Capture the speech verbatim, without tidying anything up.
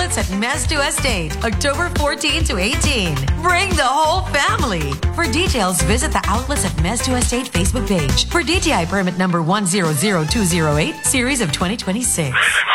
outlets at Mesto Estate, October fourteenth to eighteenth. Bring the whole family. For details, visit the Outlets at Mesto Estate Facebook page for D T I permit number one zero zero two zero eight, series of twenty twenty-six.